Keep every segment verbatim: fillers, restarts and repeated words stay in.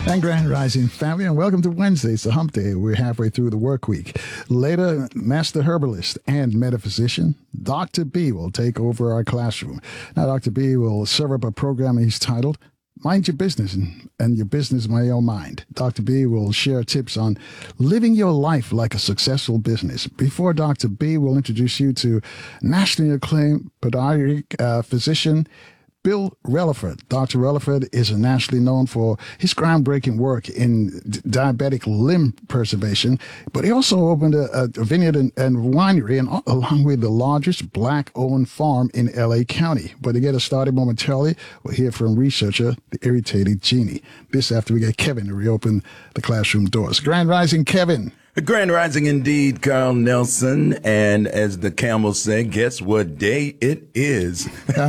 And Grand Rising family, and welcome to Wednesday. It's a hump day. We're halfway through the work week. Later, master herbalist and metaphysician, Doctor B will take over our classroom. Now, Doctor B will serve up a program he's titled Mind Your Business and, and Your Business By Your Mind. Doctor B will share tips on living your life like a successful business. Before Doctor B will introduce you to nationally acclaimed podiatric uh, physician, Bill Relaford. Doctor Relaford is nationally known for his groundbreaking work in d- diabetic limb preservation, but he also opened a, a vineyard and, and winery, and along with the largest black-owned farm in L A County. But to get us started momentarily, we'll hear from researcher, the irritated genie. This after we get Kevin to reopen the classroom doors. Grand Rising, Kevin. A grand rising indeed, Carl Nelson. And as the camels say, guess what day it is?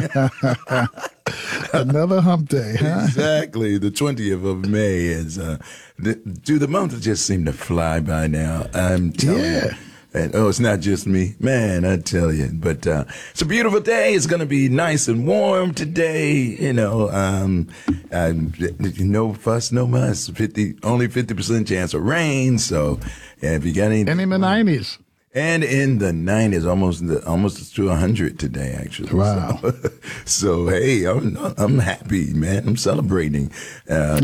Another hump day, huh? Exactly. The twentieth of May is, uh, the, do the months just seem to fly by now? I'm telling Yeah. you. And, oh, it's not just me. Man, I tell you. But uh, it's a beautiful day. It's going to be nice and warm today. You know, um, um, no fuss, no muss. fifty, only fifty percent chance of rain. So yeah, if you got any. And in the nineties. And in the nineties, almost almost to one hundred today, actually. Wow. So, so hey, I'm, I'm happy, man. I'm celebrating. Um,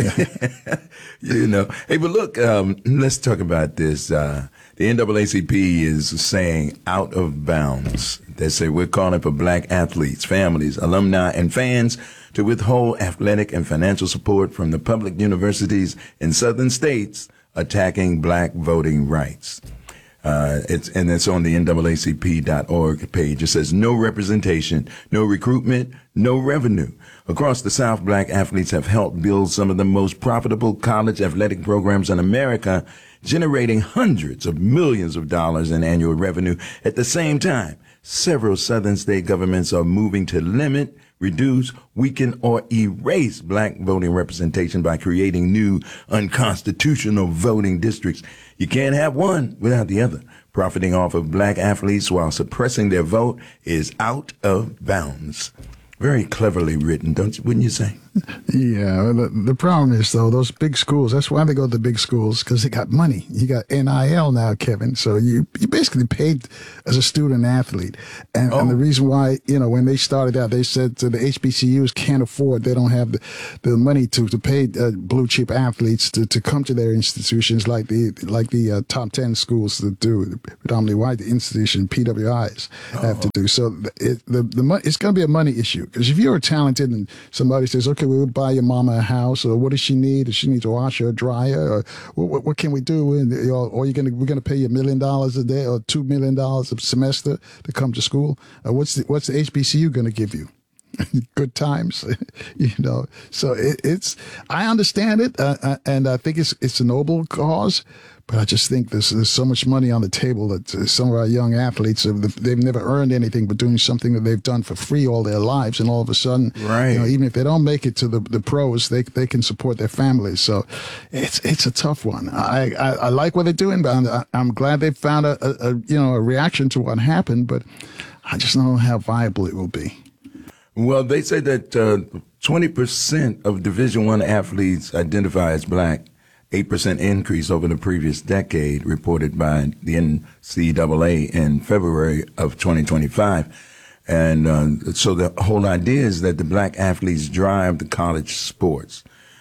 you know. Hey, but look, um, let's talk about this. Uh, the N double A C P is saying out of bounds. They say we're calling for black athletes, families, alumni, and fans to withhold athletic and financial support from the public universities in southern states attacking black voting rights. Uh, it's, and it's on the N double A C P dot org page. It says no representation, no recruitment, no revenue. Across the South, black athletes have helped build some of the most profitable college athletic programs in America, generating hundreds of millions of dollars in annual revenue. At the same time, several southern state governments are moving to limit, reduce, weaken, or erase black voting representation by creating new unconstitutional voting districts. You can't have one without the other. Profiting off of black athletes while suppressing their vote is out of bounds. Very cleverly written, don't you? Wouldn't you say? Yeah, the, the problem is, though, those big schools, that's why they go to the big schools, because they got money. You got N I L now, Kevin, so you you basically paid as a student athlete. And, oh. and the reason why, you know, when they started out, they said to the H B C Us can't afford, they don't have the, the money to, to pay uh, blue chip athletes to, to come to their institutions like the like the uh, top ten schools that do, predominantly white institution, P W Is oh. have to do. So it, the, the, it's going to be a money issue. Because if you're talented and somebody says, okay, we will buy your mama a house, or what does she need? Does she need to wash her dryer? Or what, what can we do? And, you know, or you're gonna, we're going to pay you a million dollars a day or two million dollars a semester to come to school. Uh, what's the, what's the H B C U going to give you? Good times, you know. So it, it's, I understand it, uh, and I think it's it's a noble cause, but I just think there's, there's so much money on the table that uh, some of our young athletes, have, they've never earned anything but doing something that they've done for free all their lives, and all of a sudden, right. you know, even if they don't make it to the, the pros, they they can support their families. So it's it's a tough one. I I, I like what they're doing, but I'm, I'm glad they found a, a, a you know a reaction to what happened, but I just don't know how viable it will be. Well, they say that uh, twenty percent of Division I athletes identify as black, eight percent increase over the previous decade, reported by the N C double A in February of twenty twenty-five. And uh, so the whole idea is that the black athletes drive the college sports.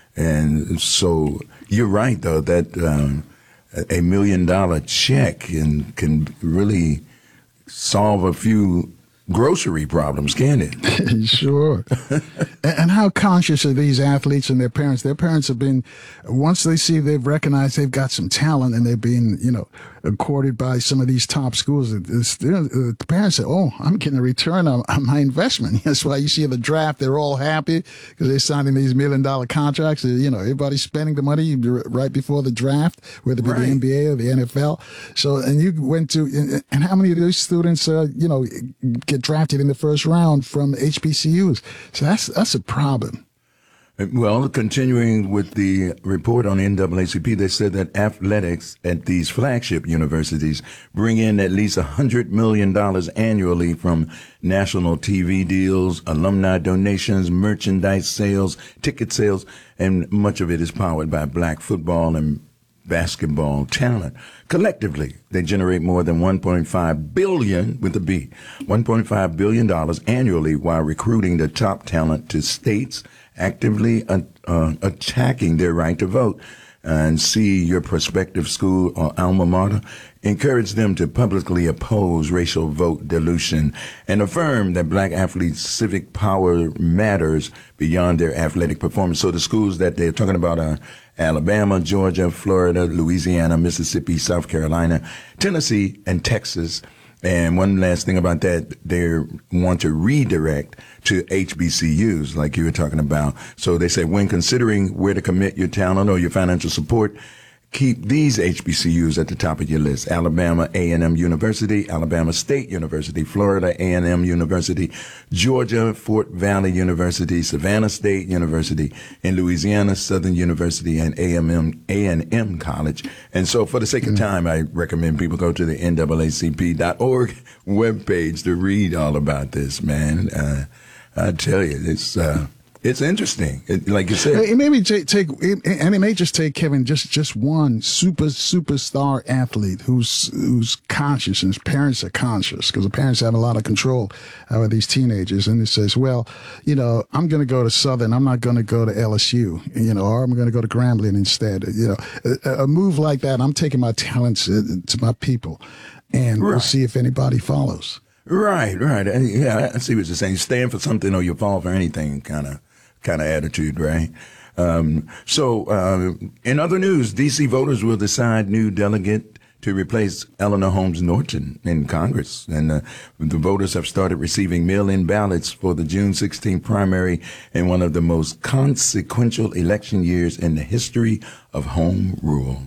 And so you're right, though, that um, a million dollar check can, can really solve a few grocery problems, can it? Sure. And how conscious are these athletes and their parents? Their parents have been, once they see they've recognized they've got some talent and they're being, you know, courted by some of these top schools, the parents say, oh, I'm getting a return on, on my investment. That's why you see the draft, they're all happy because they're signing these million dollar contracts. You know, everybody's spending the money right before the draft, whether it be right. the N B A or the N F L. So, and you went to, and how many of those students, uh, you know, get drafted in the first round from H B C Us? So that's that's a problem. Well, continuing with the report on N double A C P, they said that athletics at these flagship universities bring in at least one hundred million dollars annually from national T V deals, alumni donations, merchandise sales, ticket sales, and much of it is powered by black football and basketball talent. Collectively, they generate more than one point five billion dollars with a B, one point five billion dollars annually while recruiting the top talent to states actively uh, uh, attacking their right to vote. And see your prospective school or alma mater, encourage them to publicly oppose racial vote dilution and affirm that black athletes' civic power matters beyond their athletic performance. So the schools that they're talking about are Alabama, Georgia, Florida, Louisiana, Mississippi, South Carolina, Tennessee, and Texas. And one last thing about that, they want to redirect to H B C Us, like you were talking about. So they say when considering where to commit your talent or your financial support, keep these H B C Us at the top of your list. Alabama A and M University, Alabama State University, Florida A and M University, Georgia Fort Valley University, Savannah State University, in Louisiana Southern University, and A and M College. And so for the sake of time, I recommend people go to the N double A C P dot org webpage to read all about this, man. Uh, I tell you, it's... Uh, It's interesting, it, like you said. It may be take, take and it may just take Kevin just just one super superstar athlete who's who's conscious and his parents are conscious because the parents have a lot of control over these teenagers, and it says, well, you know, I'm going to go to Southern, I'm not going to go to L S U, you know, or I'm going to go to Grambling instead. You know, a, a move like that, I'm taking my talents to my people, and right. We'll see if anybody follows. Right, right. Yeah, I see what you're saying. Stand for something or you fall for anything, kind of. kind of attitude, right? Um, so, uh, in other news, D C voters will decide new delegate to replace Eleanor Holmes Norton in Congress. And uh, the voters have started receiving mail-in ballots for the June sixteenth primary in one of the most consequential election years in the history of home rule.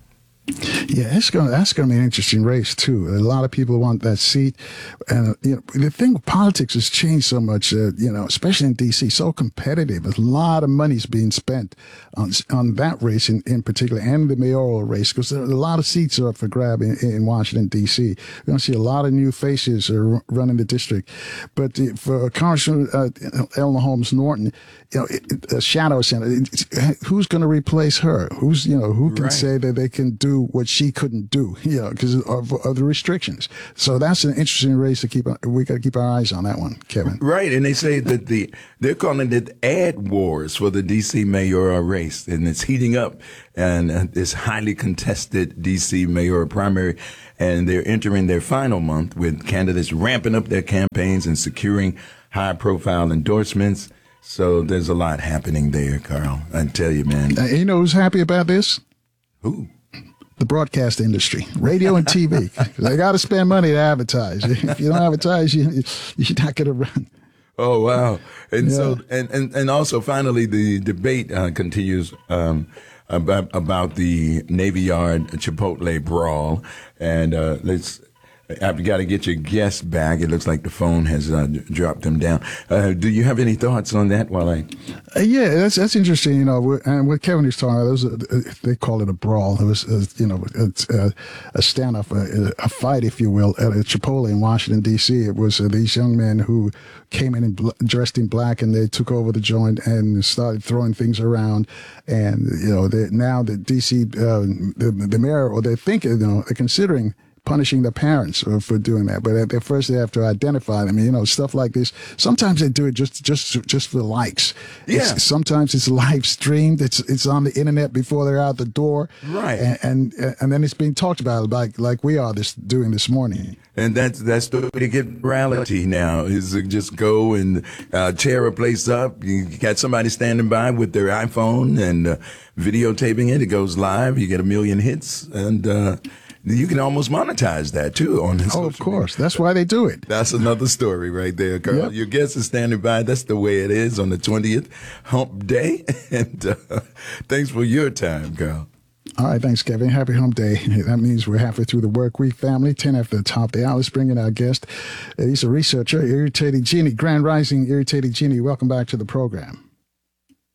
Yeah, that's going that's going to be an interesting race too. A lot of people want that seat, and uh, you know the thing with politics has changed so much. Uh, you know, especially in D C, so competitive. A lot of money's being spent on on that race in, in particular, and the mayoral race, because a lot of seats are up for grab in, in Washington D C. We're going to see a lot of new faces are running the district. But the, for Congressman uh, Eleanor Holmes Norton, you know, it, it, a shadow senator. Who's going to replace her? Who's you know who can right. say that they can do what she couldn't do, you know, because of, of the restrictions. So that's an interesting race to keep. We got to keep our eyes on that one, Kevin. Right, and they say that the they're calling it ad wars for the D C mayoral race, and it's heating up, and uh, it's highly contested D C mayoral primary, and they're entering their final month with candidates ramping up their campaigns and securing high-profile endorsements. So there's a lot happening there, Carl. I tell you, man. Uh, you know who's happy about this? Who? The broadcast industry, radio and T V. They got to spend money to advertise. If you don't advertise, you, you're not going to run. Oh, wow. And Yeah. so, and, and, and also finally, the debate uh, continues um, about, about the Navy Yard Chipotle brawl. And uh, let's, I've got to get your guests back. It looks like the phone has uh, dropped them down. Uh, do you have any thoughts on that while I... Uh, yeah, that's that's interesting. You know, and what Kevin was talking about, was a, they call it a brawl. It was, a, you know, it's a, a standoff, a, a fight, if you will, at a Chipotle in Washington D C. It was uh, these young men who came in and bl- dressed in black, and they took over the joint and started throwing things around. And you know, now the D C, uh, the, the mayor, or they're thinking, you know, they're considering punishing the parents for doing that, but at first they have to identify them. You know, stuff like this. Sometimes they do it just just just for likes. Yeah. It's, sometimes it's live streamed. It's it's on the internet before they're out the door. Right. And and, and then it's being talked about like like we are this doing this morning. And that's that's the way to get virality now, is to just go and uh, tear a place up. You got somebody standing by with their iPhone and uh, videotaping it. It goes live. You get a million hits, and uh, you can almost monetize that too on this. Oh, of course. Media. That's why they do it. That's another story right there, Carl. Yep. Your guest is standing by. That's the way it is on the twentieth hump day. And uh, thanks for your time, Carl. All right, thanks, Kevin. Happy hump day. That means we're halfway through the work week, family. ten after the top of the hour. Let's bring in our guest. He's a researcher, Irritating Jeannie, Grand Rising Irritating Jeannie. Welcome back to the program.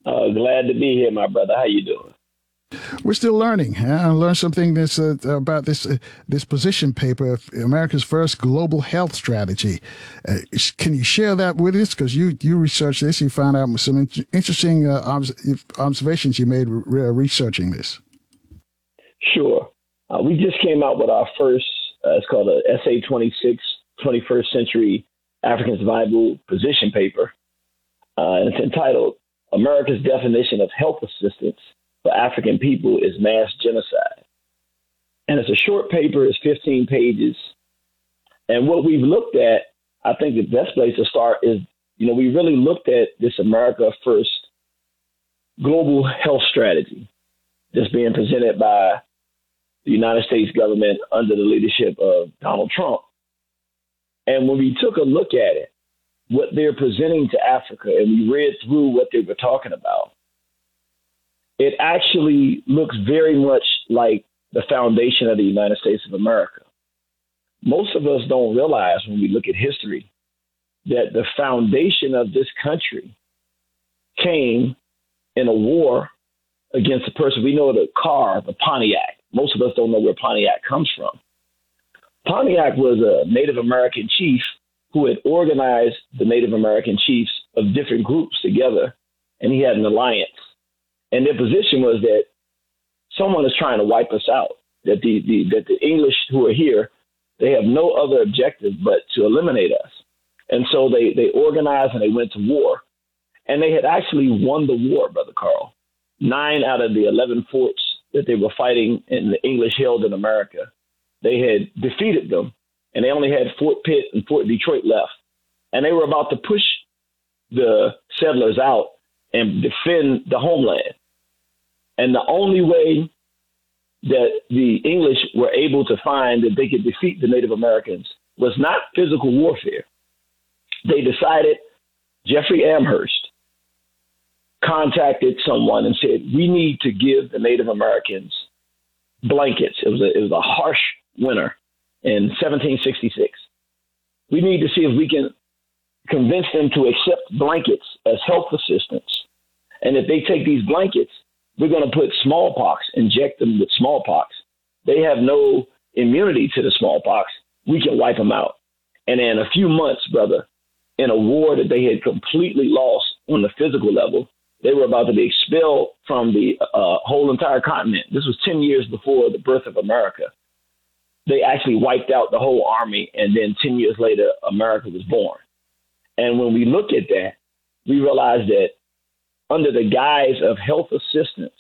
Uh, glad to be here, my brother. How you doing? We're still learning. I learned something this, uh, about this uh, this position paper, America's First Global Health Strategy. Uh, can you share that with us? Because you, you researched this. You found out some in- interesting uh, obs- observations you made re- researching this. Sure. Uh, we just came out with our first, uh, it's called a S A twenty-six, twenty-first Century African Survival Position Paper. Uh, and it's entitled America's Definition of Health Assistance for African People is Mass Genocide. And it's a short paper, it's fifteen pages. And what we've looked at, I think the best place to start is, you know, we really looked at this America First global health strategy that's being presented by the United States government under the leadership of Donald Trump. And when we took a look at it, what they're presenting to Africa, and we read through what they were talking about, it actually looks very much like the foundation of the United States of America. Most of us don't realize when we look at history that the foundation of this country came in a war against a person. We know the car, the Pontiac. Most of us don't know where Pontiac comes from. Pontiac was a Native American chief who had organized the Native American chiefs of different groups together, and he had an alliance. And their position was that someone is trying to wipe us out, that the, the that the English who are here, they have no other objective but to eliminate us. And so they, they organized and they went to war. And they had actually won the war, Brother Carl. Nine out of the eleven forts that they were fighting and the English held in America, they had defeated them. And they only had Fort Pitt and Fort Detroit left. And they were about to push the settlers out and defend the homeland. And the only way that the English were able to find that they could defeat the Native Americans was not physical warfare. They decided, Jeffrey Amherst contacted someone and said, we need to give the Native Americans blankets. It was a, it was a harsh winter in seventeen sixty-six. We need to see if we can convince them to accept blankets as health assistance. And if they take these blankets, we're going to put smallpox, inject them with smallpox. They have no immunity to the smallpox. We can wipe them out. And in a few months, brother, in a war that they had completely lost on the physical level, they were about to be expelled from the uh, whole entire continent. This was ten years before the birth of America. They actually wiped out the whole army, and then ten years later, America was born. And when we look at that, we realize that under the guise of health assistance,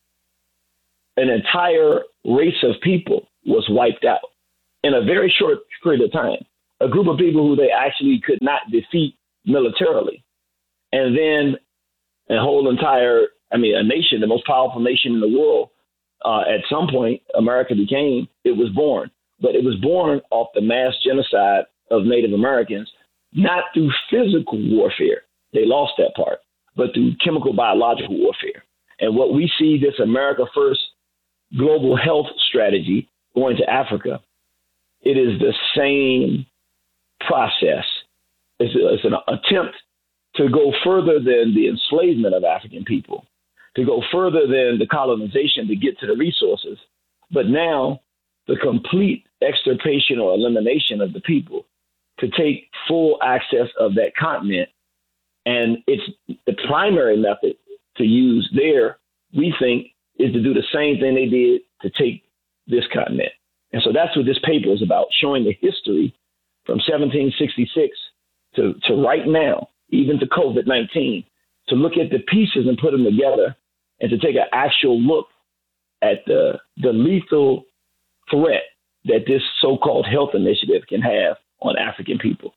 an entire race of people was wiped out in a very short period of time. A group of people who they actually could not defeat militarily. And then a whole entire, I mean, a nation, the most powerful nation in the world, uh, at some point, America became, it was born. But it was born off the mass genocide of Native Americans, not through physical warfare. They lost that part, but through chemical biological warfare. And what we see this America First global health strategy going to Africa, it is the same process. It's, it's an attempt to go further than the enslavement of African people, to go further than the colonization to get to the resources, but now the complete extirpation or elimination of the people, to take full access of that continent. And it's the primary method to use there, we think, is to do the same thing they did to take this continent. And so that's what this paper is about, showing the history from seventeen sixty-six to, to right now, even to COVID nineteen, to look at the pieces and put them together and to take an actual look at the, the lethal threat that this so-called health initiative can have on African people.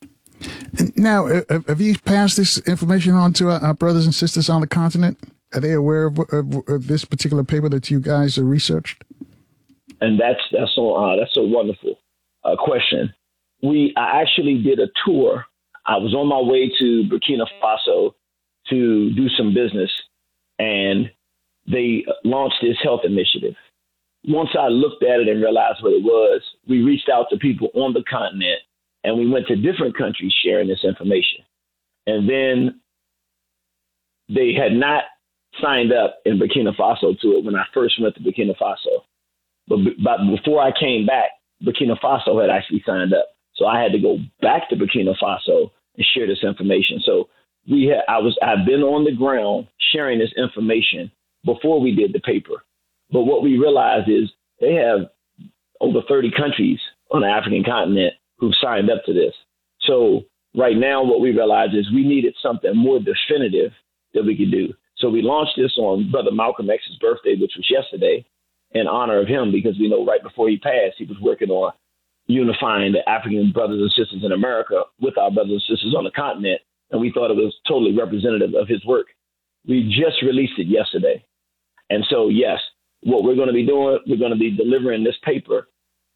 Now, have you passed this information on to our brothers and sisters on the continent? Are they aware of, of, of this particular paper that you guys have researched? And that's that's so uh, that's a wonderful uh, question. We I actually did a tour. I was on my way to Burkina Faso to do some business, and they launched this health initiative. Once I looked at it and realized what it was, we reached out to people on the continent, and we went to different countries sharing this information. And then they had not signed up in Burkina Faso to it when I first went to Burkina Faso. But, but before I came back, Burkina Faso had actually signed up. So I had to go back to Burkina Faso and share this information. So we had, I was, I've been on the ground sharing this information before we did the paper. But what we realized is they have over thirty countries on the African continent who've signed up to this. So right now, what we realized is we needed something more definitive that we could do. So we launched this on Brother Malcolm X's birthday, which was yesterday, in honor of him, because we know right before he passed, he was working on unifying the African brothers and sisters in America with our brothers and sisters on the continent. And we thought it was totally representative of his work. We just released it yesterday. And so, yes, what we're going to be doing, we're going to be delivering this paper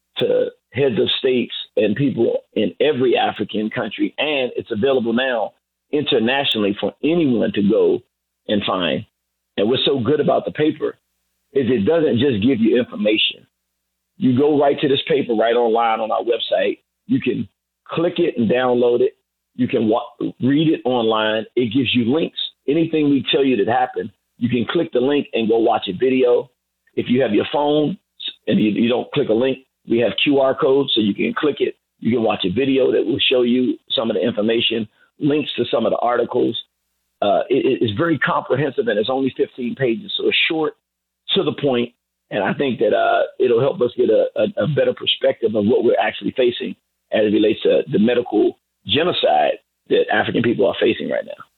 to heads of states and people in every African country. And it's available now internationally for anyone to go and find. And what's so good about the paper is it doesn't just give you information. You go right to this paper right online on our website. You can click it and download it. You can wa- read it online. It gives you links. Anything we tell you that happened, you can click the link and go watch a video. If you have your phone and you, you don't click a link, we have Q R codes, so you can click it. You can watch a video that will show you some of the information, links to some of the articles. Uh, it, it's very comprehensive, and it's only fifteen pages, so it's short, to the point. And I think that uh, it'll help us get a, a, a better perspective of what we're actually facing as it relates to the medical genocide that African people are facing right now.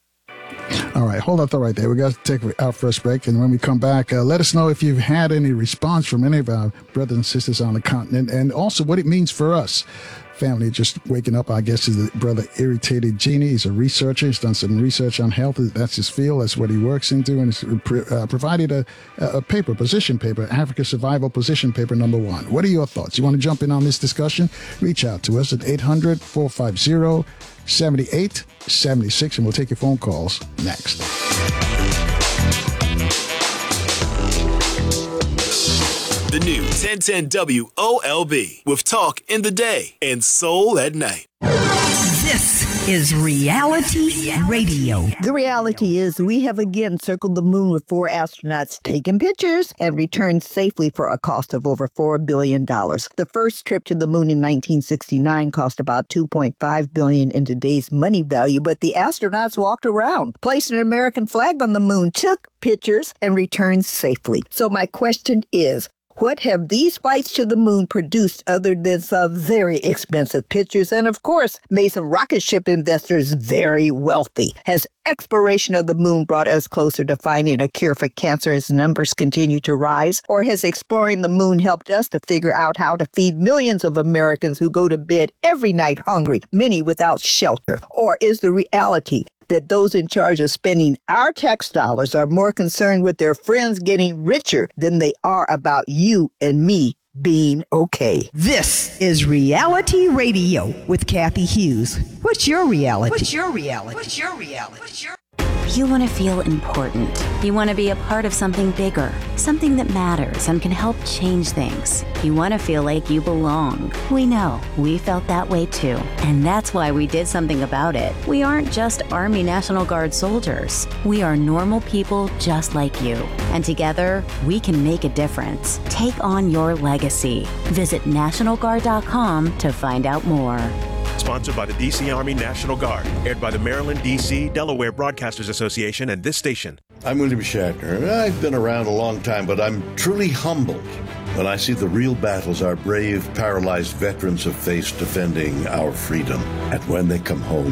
All right, hold up right there. We got to take our first break, and when we come back, uh, let us know if you've had any response from any of our brothers and sisters on the continent, and also what it means for us. Family just waking up, I guess, is the brother Irritated Genie. He's a researcher. He's done some research on health. That's his field. That's what he works into, and he's uh, provided a, a paper, position paper, Africa Survival Position Paper number one. What are your thoughts? You want to jump in on this discussion? Reach out to us at eight hundred, four five zero, seven eight seven six, and we'll take your phone calls next. The new ten ten W O L B with talk in the day and soul at night. This is Reality Radio. The reality is we have again circled the moon with four astronauts taking pictures and returned safely for a cost of over four billion dollars. The first trip to the moon in nineteen sixty-nine cost about two point five billion dollars in today's money value, but the astronauts walked around, placed an American flag on the moon, took pictures, and returned safely. So my question is, what have these flights to the moon produced other than some very expensive pictures and, of course, made some rocket ship investors very wealthy? Has exploration of the moon brought us closer to finding a cure for cancer as numbers continue to rise? Or has exploring the moon helped us to figure out how to feed millions of Americans who go to bed every night hungry, many without shelter? Or is the reality that those in charge of spending our tax dollars are more concerned with their friends getting richer than they are about you and me being okay? This is Reality Radio with Kathy Hughes. What's your reality? What's your reality? What's your reality? What's your You want to feel important. You want to be a part of something bigger, something that matters and can help change things. You want to feel like you belong. We know. We felt that way too. And that's why we did something about it. We aren't just Army National Guard soldiers. We are normal people just like you. And together, we can make a difference. Take on your legacy. Visit National Guard dot com to find out more. Sponsored by the D C Army National Guard. Aired by the Maryland, D C, Delaware Broadcasters Association and this station. I'm William Shatner. I've been around a long time, but I'm truly humbled when I see the real battles our brave, paralyzed veterans have faced defending our freedom. And when they come home.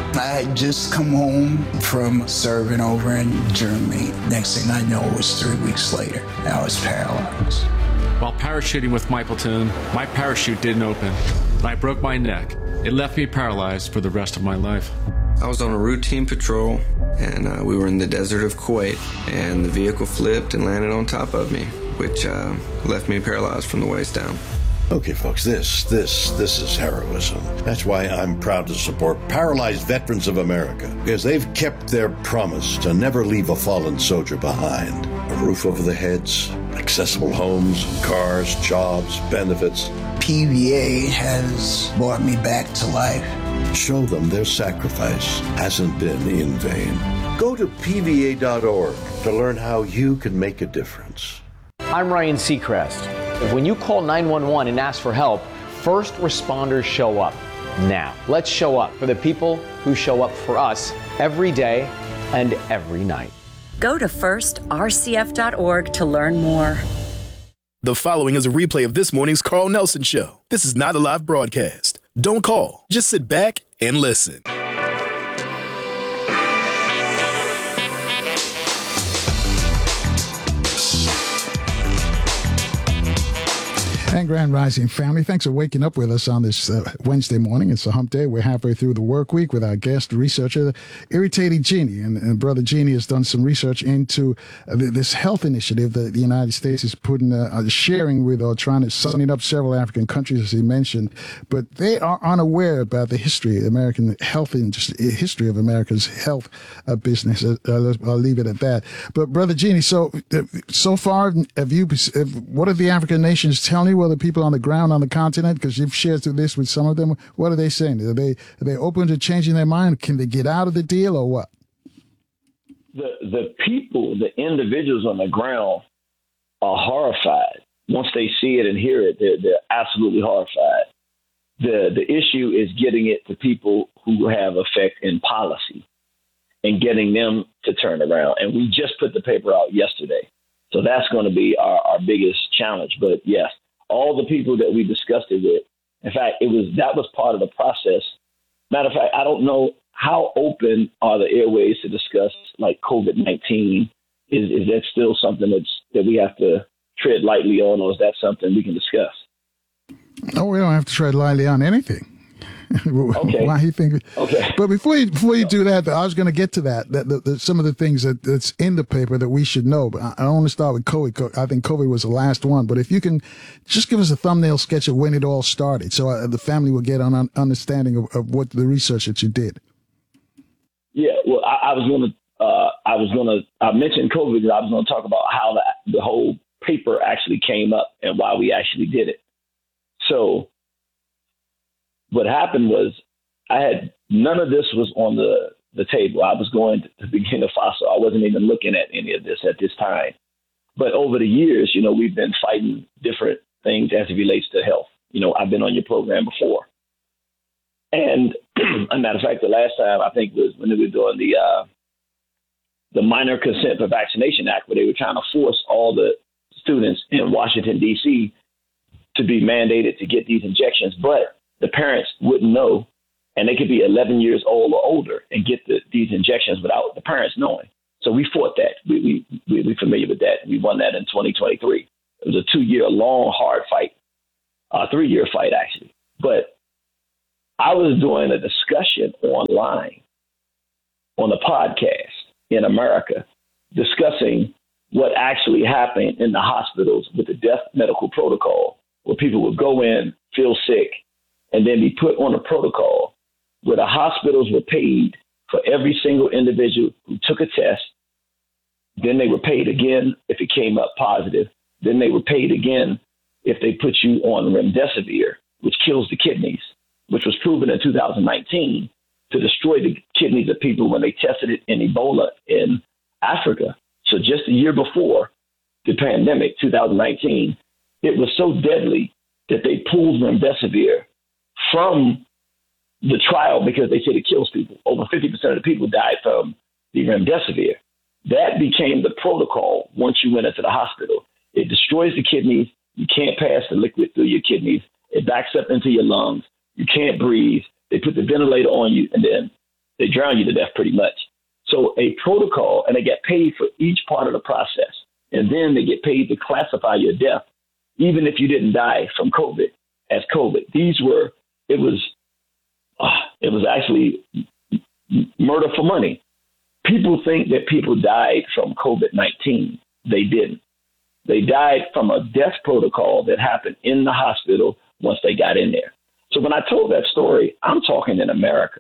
I had just come home from serving over in Germany. Next thing I know, it was three weeks later. I was paralyzed. While parachuting with Michaelton, my parachute didn't open, and I broke my neck. It left me paralyzed for the rest of my life. I was on a routine patrol, and uh, we were in the desert of Kuwait, and the vehicle flipped and landed on top of me, which uh, left me paralyzed from the waist down. Okay, folks, this, this, this is heroism. That's why I'm proud to support Paralyzed Veterans of America, because they've kept their promise to never leave a fallen soldier behind. A roof over their heads, accessible homes, cars, jobs, benefits. P V A has brought me back to life. Show them their sacrifice hasn't been in vain. Go to P V A dot org to learn how you can make a difference. I'm Ryan Seacrest. When you call nine one one and ask for help, first responders show up. Now, let's show up for the people who show up for us every day and every night. Go to first R C F dot org to learn more. The following is a replay of this morning's Carl Nelson Show. This is not a live broadcast. Don't call. Just sit back and listen. And Grand Rising family, thanks for waking up with us on this uh, Wednesday morning. It's a hump day. We're halfway through the work week with our guest researcher, Irritating Jeannie. And, and Brother Jeannie has done some research into uh, this health initiative that the United States is putting, uh, uh, sharing with or trying to sign up several African countries, as he mentioned. But they are unaware about the history, American health industry, history of America's health uh, business. Uh, I'll leave it at that. But Brother Jeannie, so uh, so far, have you? What are the African nations telling you? Well, the people on the ground on the continent, because you've shared this with some of them, what are they saying? Are they are they open to changing their mind? Can they get out of the deal or what? The the people, the individuals on the ground are horrified. Once they see it and hear it, they're, they're absolutely horrified. The the issue is getting it to people who have effect in policy and getting them to turn around. And we just put the paper out yesterday. So that's going to be our, our biggest challenge. But yes, all the people that we discussed it with, in fact, it was that was part of the process. Matter of fact, I don't know how open are the airways to discuss like COVID nineteen. Is is that still something that's that we have to tread lightly on, or is that something we can discuss? No, we don't have to tread lightly on anything. Okay. Why you think? Okay. But before you before you do that, I was going to get to that. That the, the, some of the things that, that's in the paper that we should know. But I, I want to start with COVID. I think COVID was the last one. But if you can just give us a thumbnail sketch of when it all started, so uh, the family will get an understanding of, of what the research that you did. Yeah. Well, I, I was going to. Uh, I was going to. I mentioned COVID because I was going to talk about how the, the whole paper actually came up and why we actually did it. So. What happened was I had none of this was on the, the table. I was going to begin a fossil. I wasn't even looking at any of this at this time. But over the years, you know, we've been fighting different things as it relates to health. You know, I've been on your program before. And a matter of fact, the last time I think was when they were doing the uh, the Minor Consent for Vaccination Act, where they were trying to force all the students in Washington, D C to be mandated to get these injections. But the parents wouldn't know, and they could be eleven years old or older and get the, these injections without the parents knowing. So we fought that. We, we, we, we're familiar with that. We won that in twenty twenty-three. It was a two-year long, hard fight, a uh, three-year fight, actually. But I was doing a discussion online on a podcast in America discussing what actually happened in the hospitals with the death medical protocol, where people would go in, feel sick, and then be put on a protocol where the hospitals were paid for every single individual who took a test. Then they were paid again if it came up positive. Then they were paid again if they put you on remdesivir, which kills the kidneys, which was proven in two thousand nineteen to destroy the kidneys of people when they tested it in Ebola in Africa. So just a year before the pandemic, two thousand nineteen, it was so deadly that they pulled remdesivir from the trial because they said it kills people. Over fifty percent of the people died from the remdesivir. That became the protocol once you went into the hospital. It destroys the kidneys. You can't pass the liquid through your kidneys. It backs up into your lungs. You can't breathe. They put the ventilator on you, and then they drown you to death pretty much. So a protocol, and they get paid for each part of the process. And then they get paid to classify your death, even if you didn't die from COVID, as COVID. These were, it was, uh, it was actually murder for money. People think that people died from COVID nineteen. They didn't. They died from a death protocol that happened in the hospital once they got in there. So when I told that story, I'm talking in America.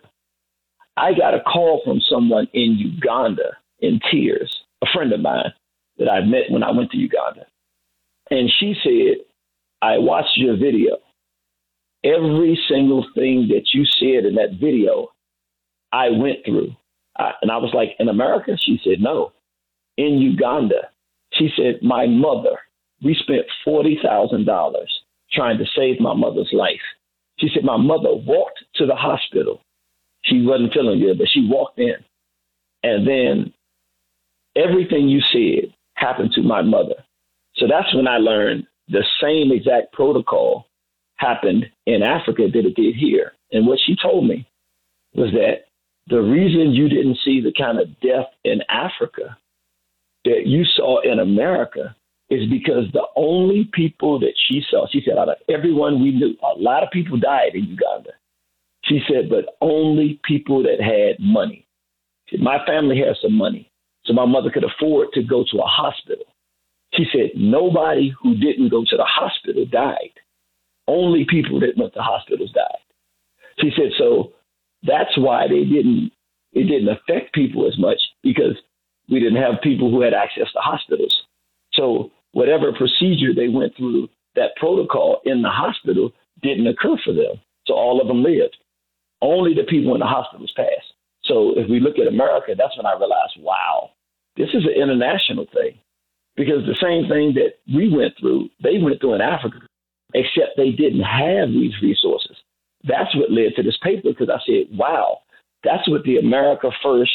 I got a call from someone in Uganda in tears, a friend of mine that I met when I went to Uganda. And she said, I watched your video. Every single thing that you said in that video, I went through. I, and I was like, in America? She said, no. In Uganda. She said, my mother, we spent forty thousand dollars trying to save my mother's life. She said, my mother walked to the hospital. She wasn't feeling good, but she walked in. And then everything you said happened to my mother. So that's when I learned the same exact protocol happened in Africa that it did here. And what she told me was that the reason you didn't see the kind of death in Africa that you saw in America is because the only people that she saw, she said, out of everyone we knew, a lot of people died in Uganda. She said, but only people that had money. She said, my family has some money, so my mother could afford to go to a hospital. She said, nobody who didn't go to the hospital died. Only people that went to hospitals died. She said, so that's why they didn't, it didn't affect people as much, because we didn't have people who had access to hospitals. So whatever procedure they went through, that protocol in the hospital didn't occur for them. So all of them lived. Only the people in the hospitals passed. So if we look at America, that's when I realized, wow, this is an international thing. Because the same thing that we went through, they went through in Africa, except they didn't have these resources. That's what led to this paper, because I said, wow, that's what the America First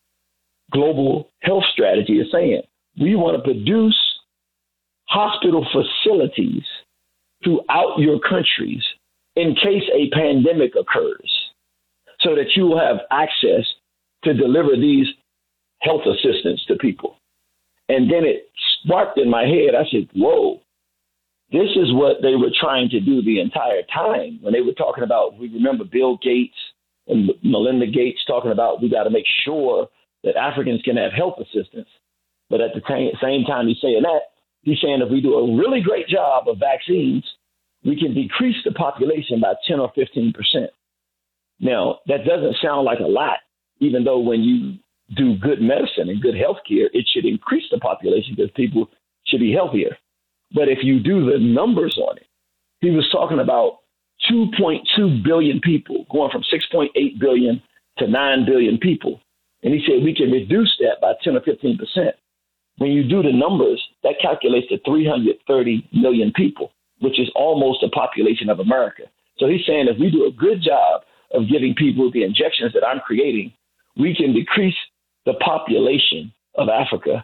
global health strategy is saying. We want to produce hospital facilities throughout your countries in case a pandemic occurs, so that you will have access to deliver these health assistance to people. And then it sparked in my head. I said, whoa, this is what they were trying to do the entire time when they were talking about, we remember Bill Gates and Melinda Gates talking about, we got to make sure that Africans can have health assistance. But at the t- same time he's saying that, he's saying if we do a really great job of vaccines, we can decrease the population by ten or fifteen percent. Now, that doesn't sound like a lot, even though when you do good medicine and good health care, it should increase the population because people should be healthier. But if you do the numbers on it, he was talking about two point two billion people going from six point eight billion to nine billion people. And he said we can reduce that by ten or fifteen percent. When you do the numbers, that calculates to three hundred thirty million people, which is almost the population of America. So he's saying if we do a good job of giving people the injections that I'm creating, we can decrease the population of Africa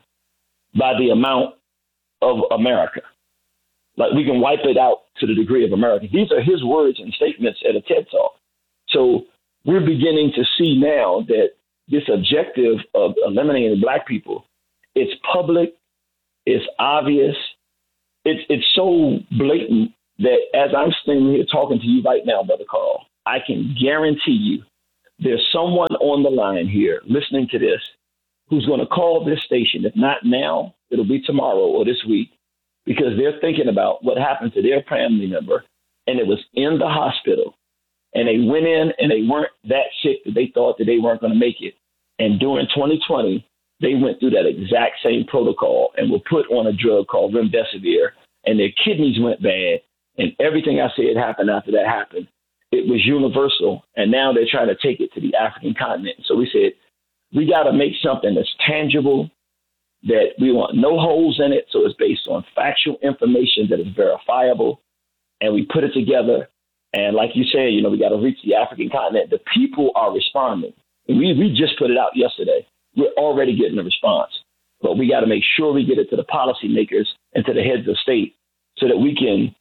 by the amount of America. Like we can wipe it out to the degree of America. These are his words and statements at a TED Talk. So we're beginning to see now that this objective of eliminating black people, it's public, it's obvious, it's it's so blatant that as I'm standing here talking to you right now, Brother Carl, I can guarantee you there's someone on the line here listening to this who's going to call this station. If not now, it'll be tomorrow or this week, because they're thinking about what happened to their family member, and it was in the hospital, and they went in and they weren't that sick that they thought that they weren't going to make it. And during twenty twenty, they went through that exact same protocol and were put on a drug called remdesivir, and their kidneys went bad, and everything I said happened after that happened. It was universal, and now they're trying to take it to the African continent. So we said, we got to make something that's tangible, that we want no holes in it, so it's based on factual information that is verifiable, and we put it together. And like you said, you know, we got to reach the African continent. The people are responding. And we, we just put it out yesterday. We're already getting a response, but we got to make sure we get it to the policymakers and to the heads of state so that we can,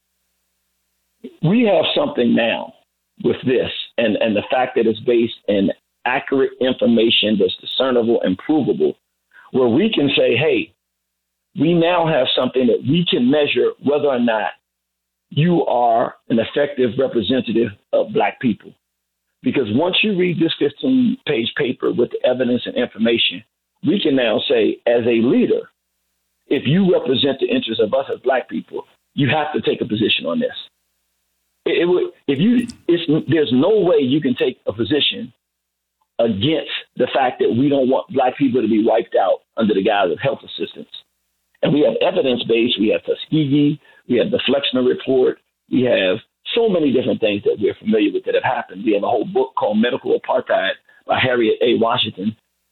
we have something now with this and, and the fact that it's based in accurate information that's discernible and provable, where we can say, hey, we now have something that we can measure whether or not you are an effective representative of black people. Because once you read this fifteen-page paper with the evidence and information, we can now say, as a leader, if you represent the interests of us as black people, you have to take a position on this. It, it would, if you, it's, there's no way you can take a position against the fact that we don't want black people to be wiped out under the guise of health assistance. And we have evidence-based. We have Tuskegee. We have the Flexner Report. We have so many different things that we're familiar with that have happened. We have a whole book called Medical Apartheid by Harriet A. Washington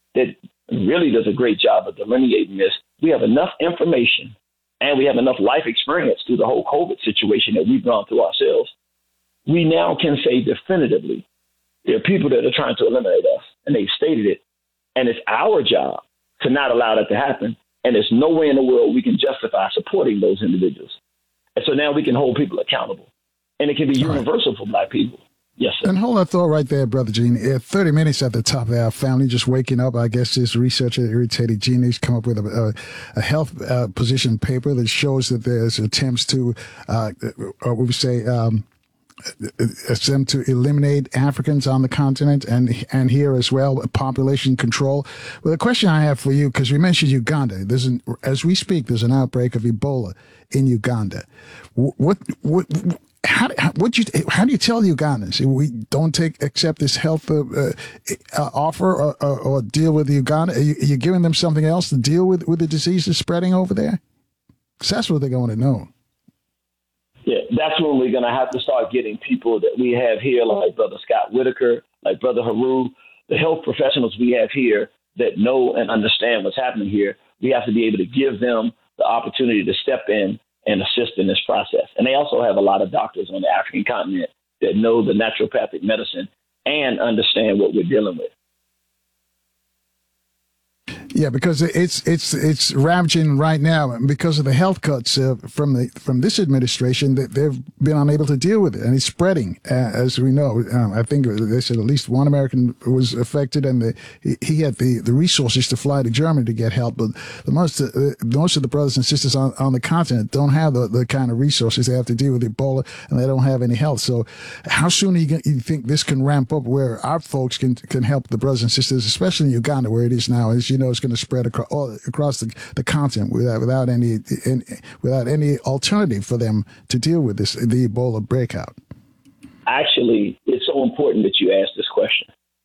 that really does a great job of delineating this. We have enough information and we have enough life experience through the whole COVID situation that we've gone through ourselves. We now can say definitively there are people that are trying to eliminate us, and they've stated it. And it's our job to not allow that to happen. And there's no way in the world we can justify supporting those individuals. And so now we can hold people accountable. And it can be universal for Black people. Yes, sir. And hold that thought right there, Brother Gene. Uh, thirty minutes at the top of our family, just waking up. I guess this researcher, Irritated Genius, come up with a, a, a health uh, position paper that shows that there's attempts to, uh, or we say, um, attempt to eliminate Africans on the continent and and here as well, population control. Well, the question I have for you, because we mentioned Uganda, there's an, as we speak, there's an outbreak of Ebola in Uganda. What what how what you how do you tell the Ugandans we don't take accept this health uh, uh, offer or, or, or deal with Uganda? Are you, are you giving them something else to deal with with the diseases spreading over there? Because that's what they're going to know. Yeah, that's when we're going to have to start getting people that we have here, like Brother Scott Whitaker, like Brother Haru, the health professionals we have here that know and understand what's happening here. We have to be able to give them the opportunity to step in and assist in this process. And they also have a lot of doctors on the African continent that know the naturopathic medicine and understand what we're dealing with. Yeah, because it's it's it's ravaging right now because of the health cuts uh, from the from this administration that they've been unable to deal with it, and it's spreading uh, as we know. Um, I think they said at least one American was affected, and the, he, he had the, the resources to fly to Germany to get help. But the most uh, most of the brothers and sisters on, on the continent don't have the, the kind of resources. They have to deal with Ebola, and they don't have any health. So, how soon do you, you think this can ramp up where our folks can can help the brothers and sisters, especially in Uganda, where it is now? As you know, it's going to spread across, all, across the, the continent without without any, any without any alternative for them to deal with this the Ebola breakout. Actually, it's so important that you ask this question.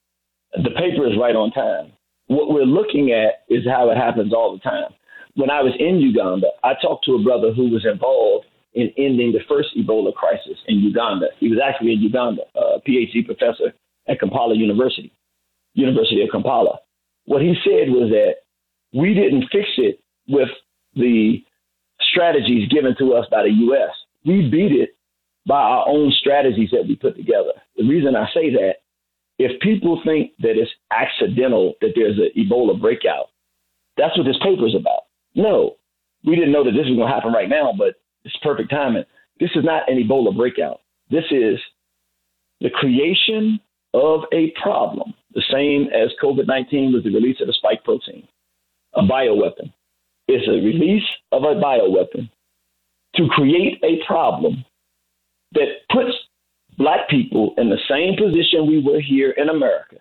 The paper is right on time. What we're looking at is how it happens all the time. When I was in Uganda, I talked to a brother who was involved in ending the first Ebola crisis in Uganda. He was actually in Uganda, a PhD professor at Kampala University, University of Kampala. What he said was that we didn't fix it with the strategies given to us by the U S. We beat it by our own strategies that we put together. The reason I say that, if people think that it's accidental that there's an Ebola breakout, that's what this paper is about. No, we didn't know that this was going to happen right now, but it's perfect timing. This is not an Ebola breakout. This is the creation of a problem, the same as COVID nineteen was the release of the spike protein, a bioweapon. It's a release of a bioweapon to create a problem that puts Black people in the same position we were here in America.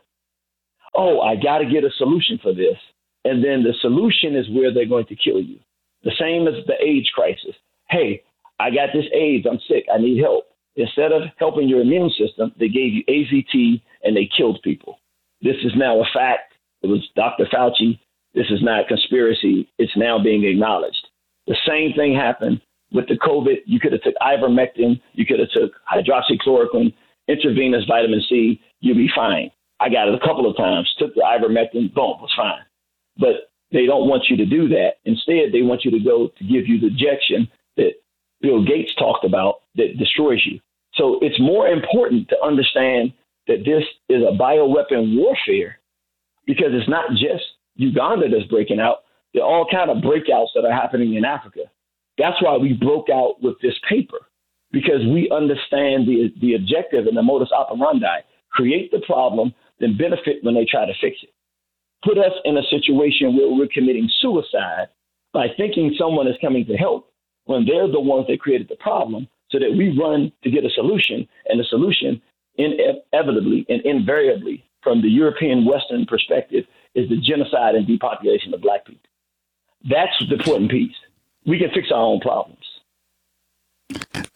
Oh, I got to get a solution for this. And then the solution is where they're going to kill you. The same as the AIDS crisis. Hey, I got this AIDS. I'm sick. I need help. Instead of helping your immune system, they gave you A Z T and they killed people. This is now a fact. It was Doctor Fauci. This is not conspiracy. It's now being acknowledged. The same thing happened with the COVID. You could have took ivermectin. You could have took hydroxychloroquine, intravenous vitamin C. You'll be fine. I got it a couple of times. Took the ivermectin. Boom, was fine. But they don't want you to do that. Instead, they want you to go to give you the injection that Bill Gates talked about that destroys you. So it's more important to understand that this is a bioweapon warfare, because it's not just Uganda that's breaking out. There are all kind of breakouts that are happening in Africa. That's why we broke out with this paper, because we understand the the objective and the modus operandi. Create the problem, then benefit when they try to fix it. Put us in a situation where we're committing suicide by thinking someone is coming to help when they're the ones that created the problem, so that we run to get a solution. And the solution, inevitably and invariably, from the European Western perspective, is the genocide and depopulation of Black people. That's the important piece. We can fix our own problems.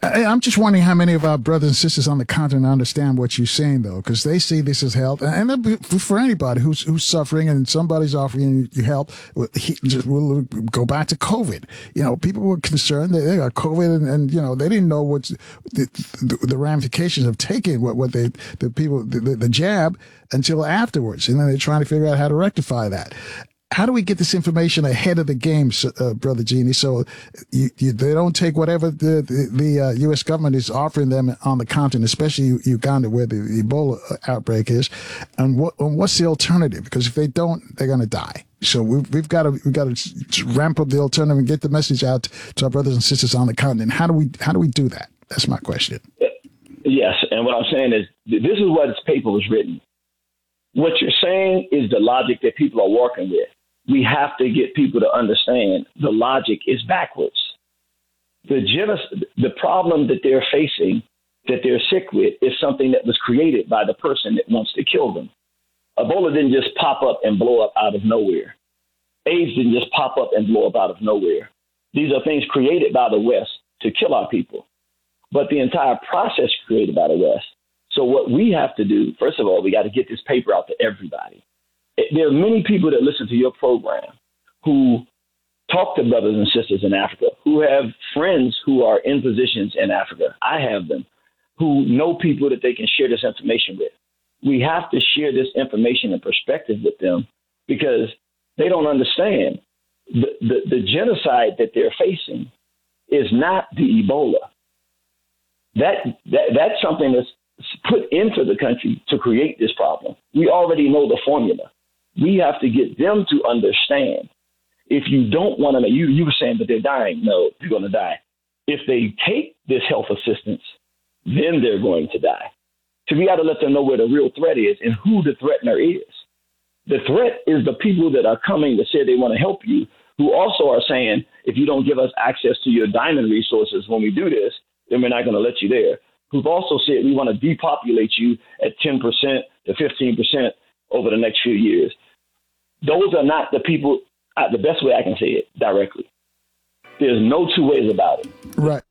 I, I'm just wondering how many of our brothers and sisters on the continent understand what you're saying, though, because they see this as help. And, and for anybody who's who's suffering and somebody's offering you help, he, just, we'll go back to COVID. You know, people were concerned that they got COVID, and, and you know they didn't know what the, the, the ramifications of taking what what they the people the, the jab until afterwards, and then they're trying to figure out how to rectify that. How do we get this information ahead of the game, uh, Brother Jeannie, so you, you, they don't take whatever the, the, the uh, U S government is offering them on the continent, especially Uganda, where the Ebola outbreak is, and what and what's the alternative? Because if they don't, they're going to die. So we've, we've got to we've got to ramp up the alternative and get the message out to our brothers and sisters on the continent. How do we how do we do that? That's my question. Yes, and what I'm saying is this is what this paper was written. What you're saying is the logic that people are working with. We have to get people to understand the logic is backwards. The genos- the problem that they're facing, that they're sick with, is something that was created by the person that wants to kill them. Ebola didn't just pop up and blow up out of nowhere. AIDS didn't just pop up and blow up out of nowhere. These are things created by the West to kill our people. But the entire process created by the West. So what we have to do, first of all, we got to get this paper out to everybody. There are many people that listen to your program who talk to brothers and sisters in Africa, who have friends who are in positions in Africa. I have them, who know people that they can share this information with. We have to share this information and perspective with them because they don't understand. The, the, the genocide that they're facing is not the Ebola. That, that That's something that's put into the country to create this problem. We already know the formula. We have to get them to understand. If you don't want to, you, you were saying, but they're dying. No, they're going to die. If they take this health assistance, then they're going to die. So we got to let them know where the real threat is and who the threatener is. The threat is the people that are coming to say they want to help you, who also are saying, if you don't give us access to your diamond resources when we do this, then we're not going to let you there. Who've also said we want to depopulate you at ten percent to fifteen percent over the next few years. Those are not the people, uh, the best way I can say it directly. There's no two ways about it. Right.